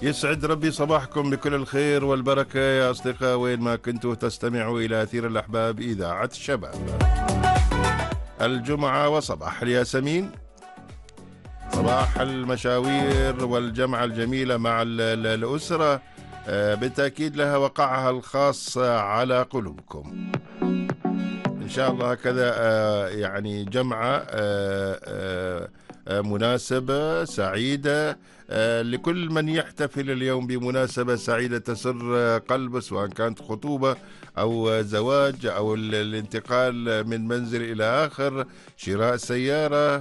يسعد ربي صباحكم بكل الخير والبركة يا أصدقاء، وين ما كنتوا تستمعوا إلى أثير الأحباب إذاعة الشباب. الجمعة وصباح الياسمين، صباح المشاوير والجمعة الجميلة مع الأسرة، بالتأكيد لها وقعها الخاص على قلوبكم إن شاء الله. هكذا يعني جمعة مناسبة سعيدة لكل من يحتفل اليوم بمناسبة سعيدة تسر قلبه، سواء كانت خطوبة أو زواج أو الانتقال من منزل إلى آخر، شراء سيارة،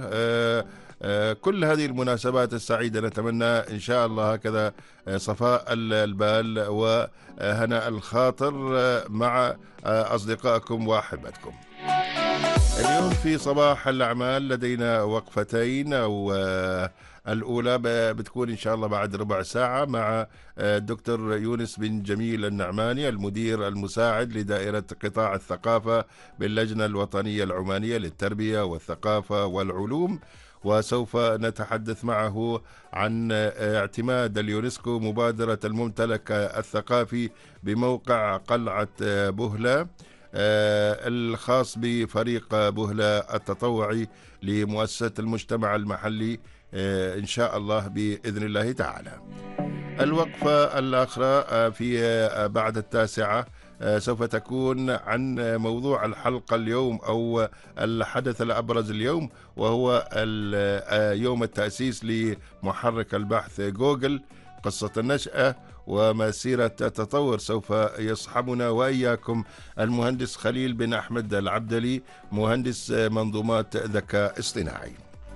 كل هذه المناسبات السعيدة نتمنى إن شاء الله هكذا صفاء البال وهناء الخاطر مع أصدقائكم وأحبتكم. اليوم في صباح الأعمال لدينا وقفتين، أو الأولى بتكون إن شاء الله بعد ربع ساعة مع الدكتور يونس بن جميل النعماني، المدير المساعد لدائرة قطاع الثقافة باللجنة الوطنية العمانية للتربية والثقافة والعلوم، وسوف نتحدث معه عن اعتماد اليونسكو مبادرة الممتلك الثقافي بموقع قلعة بهلة الخاص بفريق بهلة التطوعي لمؤسسة المجتمع المحلي إن شاء الله بإذن الله تعالى. الوقفة الأخرى في بعد 9 سوف تكون عن موضوع الحلقة اليوم أو الحدث الأبرز اليوم، وهو يوم التأسيس لمحرك البحث جوجل، قصة النشأة ومسيرة التطور. سوف يصحبنا وإياكم المهندس خليل بن أحمد العبدلي، مهندس منظومات ذكاء اصطناعي.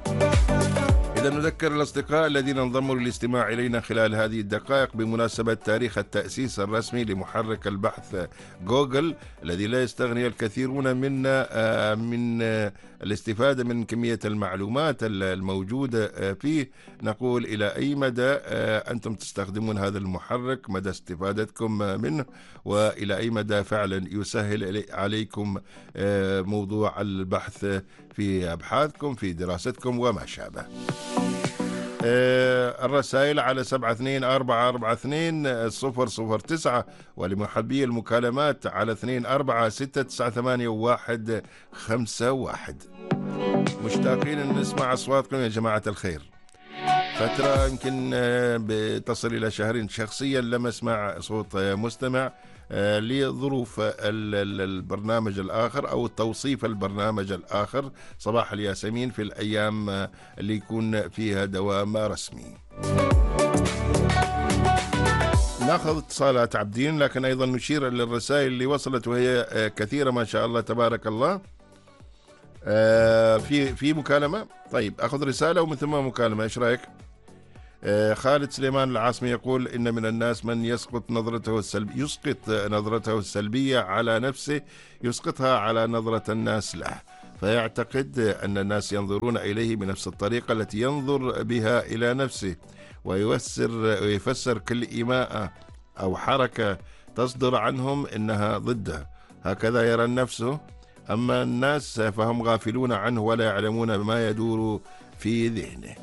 إذا نذكر الأصدقاء الذين انضموا للاستماع إلينا خلال هذه الدقائق بمناسبة تاريخ التأسيس الرسمي لمحرك البحث جوجل، الذي لا يستغني الكثيرون منا من الاستفادة من كمية المعلومات الموجودة فيه. نقول إلى أي مدى أنتم تستخدمون هذا المحرك، مدى استفادتكم منه، وإلى أي مدى فعلا يسهل عليكم موضوع البحث في أبحاثكم في دراستكم وما شابه. الرسائل على 7244420009، ولمحبي المكالمات على 2469982151. مشتاقين أن نسمع أصواتكم يا جماعة الخير. فترة يمكن بتصل إلى شهرين شخصيا لم أسمع صوت مستمع لظروف البرنامج الآخر أو توصيف البرنامج الآخر صباح الياسمين في الأيام اللي يكون فيها دوام رسمي. ناخذ اتصالات عبدين، لكن أيضا نشير للرسائل اللي وصلت وهي كثيرة ما شاء الله تبارك الله. في مكالمة. طيب أخذ رسالة ومن ثم مكالمة، إيش رأيك؟ خالد سليمان العاصمي يقول إن من الناس من يسقط نظرته السلبية على نفسه، يسقطها على نظرة الناس له، فيعتقد أن الناس ينظرون إليه بنفس الطريقة التي ينظر بها إلى نفسه، ويفسر كل إيماءة أو حركة تصدر عنهم إنها ضده، هكذا يرى نفسه. أما الناس فهم غافلون عنه ولا يعلمون ما يدور في ذهنه.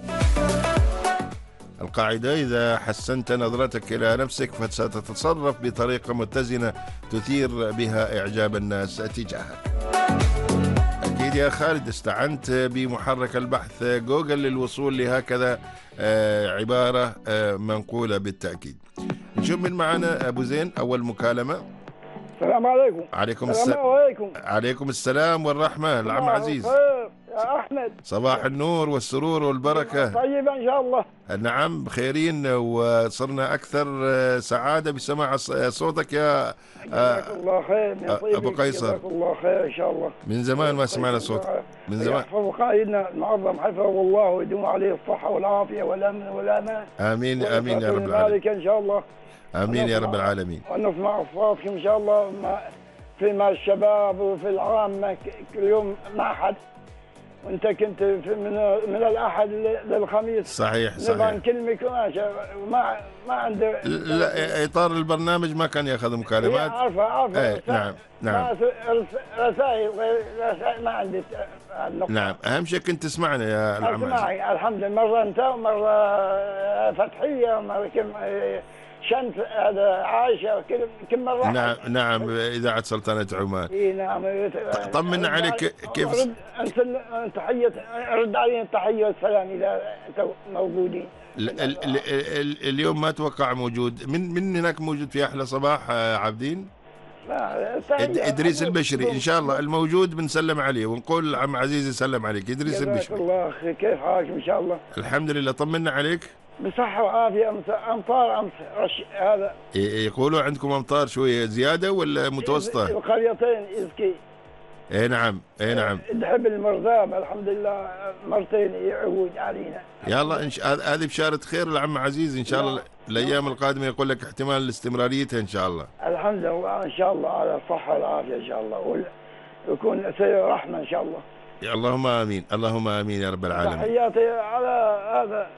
القاعدة: إذا حسنت نظرتك إلى نفسك فستتصرف بطريقة متزنة تثير بها إعجاب الناس تجاهك. أكيد يا خالد استعنت بمحرك البحث جوجل للوصول لهكذا عبارة منقولة بالتأكيد. نشوف من معنا أبو زين أول مكالمة. السلام عليكم. عليكم السلام. عليكم السلام والرحمة. العم عزيز يا أحمد، صباح النور والسرور والبركة. طيب إن شاء الله. نعم بخيرين، وصرنا أكثر سعادة بسماع صوتك يا الله خير يا أبو قيصر. الله خير إن شاء الله. من زمان ما سمعنا صوتك، من زمان. يحفظ قائدنا المعظم حفظه الله ويدوم عليه الصحة والعافية والأمن والأمان. آمين آمين يا رب العالمين. إن شاء الله. آمين يا رب العالمين. ونسمع أصواتكم إن شاء الله مع الشباب وفي العامة كل يوم مع أحد، وانت كنت من الاحد للخميس. صحيح نبغى نكلمك ما عنده. لا اطار البرنامج ما كان ياخذ مكالمات. عارفه نعم رسائل ما عندي نعم. اهم شيء كنت تسمعنا يا العم. اسمعي الحمد لله، مره انت ومره فتحية شنت هذا عائشة كل مرة. نعم نعم، إذاعة سلطنة عمان. اي نعم. طمنا عليك كيف. تحية، رد علينا التحية والسلام إذا موجودين. اليوم ما توقع موجود من هناك موجود في أحلى صباح عابدين. إدريس البشري إن شاء الله الموجود بنسلم عليه ونقول عم عزيز يسلم عليك. إدريس البشري الله أخي، كيف حالك؟ إن شاء الله الحمد لله. طمنا عليك. بصحة وعافية. أمطار أمس هذا يقولوا عندكم أمطار شوية زيادة ولا متوسطة؟ القريتين إزكي. اي نعم اي نعم. دحب المرذاب الحمد لله مرتين يعود علينا. يلا هذه بشارة خير لعم عزيز ان شاء الله. الايام القادمة يقول لك احتمال استمراريتها ان شاء الله. الحمد لله ان شاء الله على الصحة والعافية ان شاء الله، ويكون سير رحمة ان شاء الله. اللهم امين اللهم امين يا رب العالمين. تحياتي على هذا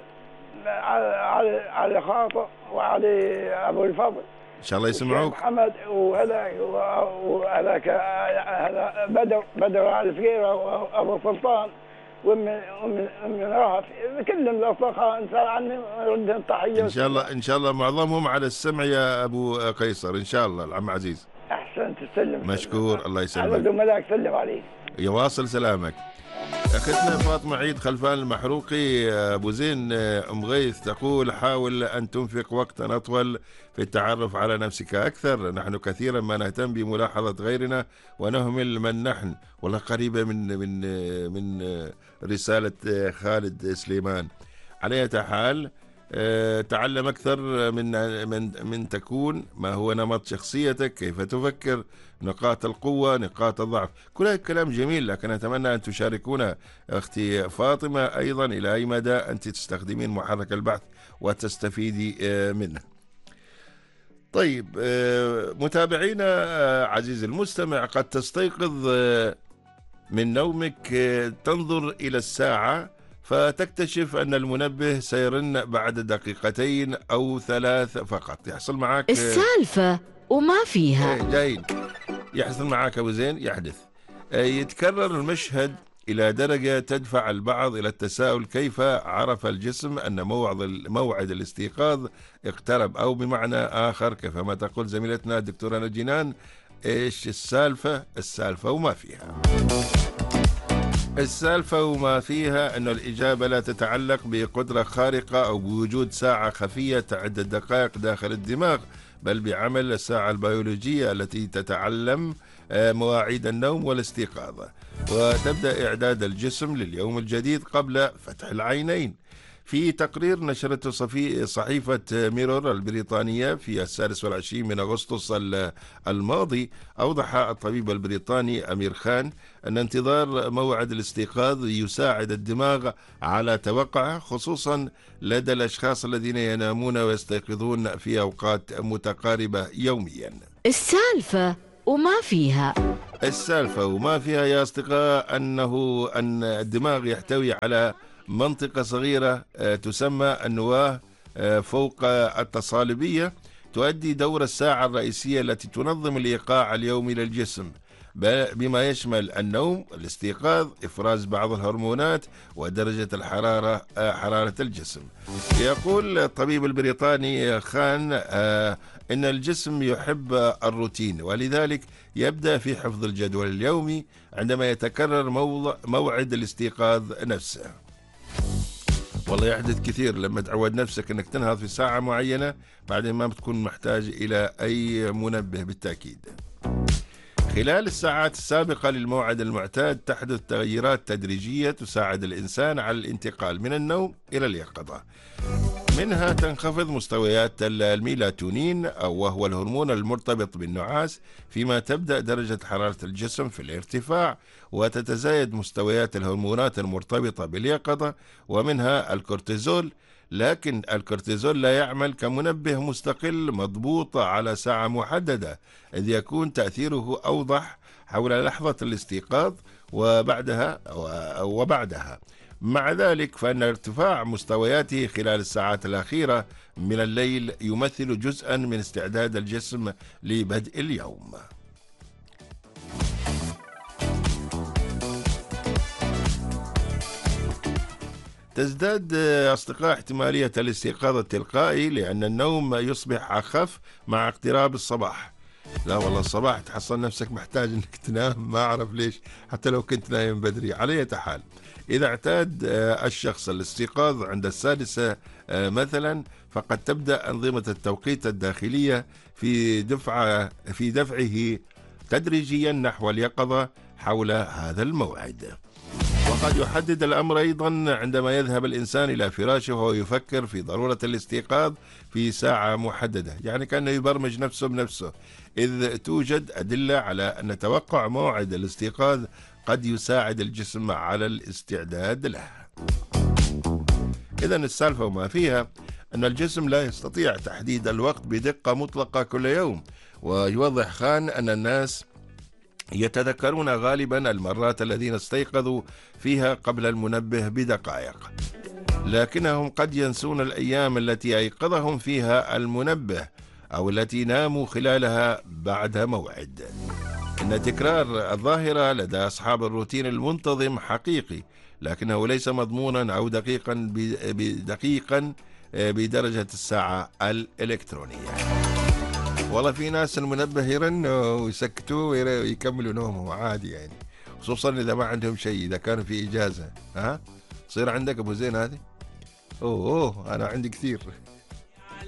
على خاطر وعلى ابو الفضل ان شاء الله يسمعوك. محمد وهذاك هذا بدر على الفقيرة وابو سلطان ومن رهف كلهم الاصدقاء نسال عنهم ونردهم التحيه ان شاء الله معظمهم على السمع يا ابو قيصر ان شاء الله. العم عزيز احسنت تسلم. مشكور الله يسلمك. على زملائك سلم عليك. يواصل سلامك. أختنا فاطمة عيد خلفان المحروقي أبو زين أم غيث تقول حاول أن تنفق وقتا أطول في التعرف على نفسك أكثر. نحن كثيرا ما نهتم بملاحظة غيرنا ونهمل من نحن. والله قريبة من رسالة خالد سليمان. على أي حال تعلم أكثر من تكون ما هو نمط شخصيتك، كيف تفكر، نقاط القوة نقاط الضعف. كل هذا الكلام جميل، لكن أتمنى أن تشاركونا أختي فاطمة أيضا إلى أي مدى أنت تستخدمين محرك البحث وتستفيدي منه. طيب متابعينا عزيزي المستمع، قد تستيقظ من نومك تنظر إلى الساعة فتكتشف أن المنبه سيرن بعد دقيقتين أو 3 فقط. يحصل معك السالفة وما فيها. جايين يحصل معك أبو زين يحدث. يتكرر المشهد إلى درجة تدفع البعض إلى التساؤل كيف عرف الجسم أن موعد الاستيقاظ اقترب، أو بمعنى آخر كيفما تقول زميلتنا الدكتورة نجنان إيش السالفة وما فيها. السالفة وما فيها أن الإجابة لا تتعلق بقدرة خارقة أو بوجود ساعة خفية تعد الدقائق داخل الدماغ، بل بعمل الساعة البيولوجية التي تتعلم مواعيد النوم والاستيقاظ، وتبدأ إعداد الجسم لليوم الجديد قبل فتح العينين. في تقرير نشرته صحيفة ميرور البريطانية في 26 من أغسطس الماضي، أوضح الطبيب البريطاني أمير خان أن انتظار موعد الاستيقاظ يساعد الدماغ على توقعه، خصوصا لدى الأشخاص الذين ينامون ويستيقظون في أوقات متقاربة يوميا. السالفة وما فيها. السالفة وما فيها يا أصدقاء أن الدماغ يحتوي على منطقة صغيرة تسمى النواة فوق التصالبية، تؤدي دور الساعة الرئيسية التي تنظم الإيقاع اليومي للجسم، بما يشمل النوم، الاستيقاظ، إفراز بعض الهرمونات، ودرجة الحرارة حرارة الجسم. يقول الطبيب البريطاني خان إن الجسم يحب الروتين، ولذلك يبدأ في حفظ الجدول اليومي عندما يتكرر موعد الاستيقاظ نفسه. والله يحدث كثير لما تعود نفسك أنك تنهض في ساعة معينة، بعدين ما بتكون محتاج إلى أي منبه بالتأكيد. خلال الساعات السابقة للموعد المعتاد تحدث تغيرات تدريجية تساعد الإنسان على الانتقال من النوم إلى اليقظة. منها تنخفض مستويات الميلاتونين وهو الهرمون المرتبط بالنعاس، فيما تبدأ درجة حرارة الجسم في الارتفاع، وتتزايد مستويات الهرمونات المرتبطة باليقظة، ومنها الكورتيزول. لكن الكورتيزول لا يعمل كمنبه مستقل مضبوط على ساعة محددة، إذ يكون تأثيره أوضح حول لحظة الاستيقاظ وبعدها. مع ذلك فإن ارتفاع مستوياته خلال الساعات الأخيرة من الليل يمثل جزءا من استعداد الجسم لبدء اليوم. تزداد أصدقاء احتمالية الاستيقاظ التلقائي، لأن النوم يصبح أخف مع اقتراب الصباح. لا والله الصباح تحصل نفسك محتاج انك تنام، ما اعرف ليش، حتى لو كنت نايم بدري. على أي حال، اذا اعتاد الشخص الاستيقاظ عند 6 مثلا، فقد تبدأ أنظمة التوقيت الداخلية في دفعه تدريجيا نحو اليقظة حول هذا الموعد. وقد يحدد الأمر أيضا عندما يذهب الإنسان إلى فراشه وهو يفكر في ضرورة الاستيقاظ في ساعة محددة، يعني كأنه يبرمج نفسه بنفسه، إذ توجد أدلة على أن توقع موعد الاستيقاظ قد يساعد الجسم على الاستعداد له. إذن السالفة وما فيها أن الجسم لا يستطيع تحديد الوقت بدقة مطلقة كل يوم. ويوضح خان أن الناس يتذكرون غالبا المرات الذين استيقظوا فيها قبل المنبه بدقائق، لكنهم قد ينسون الأيام التي أيقظهم فيها المنبه أو التي ناموا خلالها بعد موعد. إن تكرار الظاهرة لدى أصحاب الروتين المنتظم حقيقي، لكنه ليس مضمونا أو دقيقا بدرجة الساعة الإلكترونية. والله في ناس المنبه يرنوا ويسكتوا ويكملوا نومهم عادي يعني، خصوصا إذا ما عندهم شيء، إذا كانوا في إجازة. تصير عندك أبو زين هذه؟ أوه أنا عندي كثير.